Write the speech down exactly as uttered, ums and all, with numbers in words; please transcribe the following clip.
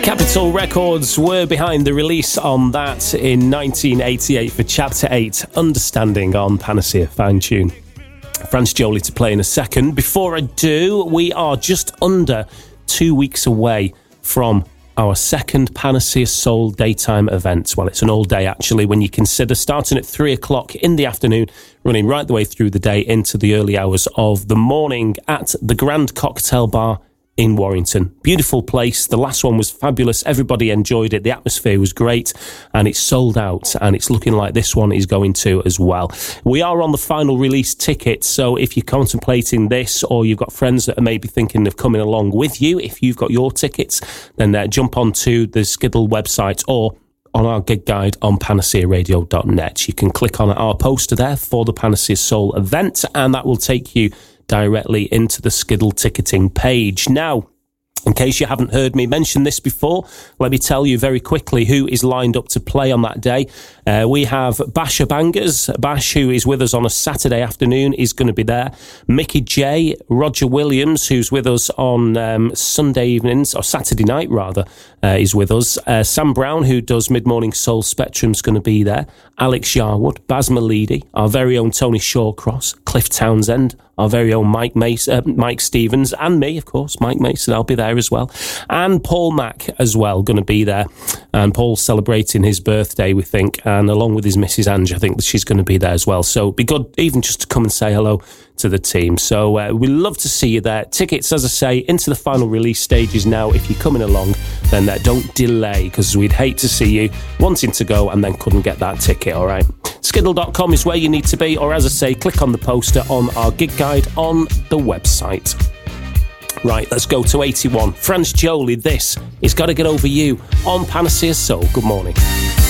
Capitol Records were behind the release on that in nineteen eighty-eight for Chapter eight, Understanding on Panacea. Fine tune. Franz Joly to play in a second. Before I do, we are just under two weeks away from our second Panacea Soul daytime event. Well, it's an all day actually when you consider starting at three o'clock in the afternoon, running right the way through the day into the early hours of the morning at the Grand Cocktail Bar in Warrington. Beautiful place. The last one was fabulous. Everybody enjoyed it. The atmosphere was great and it's sold out, and it's looking like this one is going to as well. We are on the final release ticket, so if you're contemplating this or you've got friends that are maybe thinking of coming along with you, if you've got your tickets, then uh, jump onto the Skiddle website or on our gig guide on panacea radio dot net. You can click on our poster there for the Panacea Soul event, and that will take you directly into the Skiddle ticketing page. Now, in case you haven't heard me mention this before, let me tell you very quickly who is lined up to play on that day. Uh, we have Basher Bangers. Bash, who is with us on a Saturday afternoon, is going to be there. Mickey J, Roger Williams, who's with us on um, Sunday evenings, or Saturday night rather, uh, is with us. Uh, Sam Brown, who does Mid-Morning Soul Spectrum, is going to be there. Alex Yarwood, Baz Malidi, our very own Tony Shawcross, Cliff Townsend, our very own Mike Mason, uh, Mike Stevens, and me, of course, Mike Mason. I'll be there as well. And Paul Mack as well, going to be there. And Paul's celebrating his birthday, we think, and along with his Missus Ange, I think that she's going to be there as well. So it'd be good even just to come and say hello to the team. So uh, we'd love to see you there. Tickets, as I say, into the final release stages now. If you're coming along, then uh, don't delay, because we'd hate to see you wanting to go and then couldn't get that ticket, all right? Skiddle dot com is where you need to be, or as I say, click on the poster on our gig guide on the website. Right, let's go to eighty-one. Franz Joly, this is Gotta Get Over You on Panacea Soul. Good morning.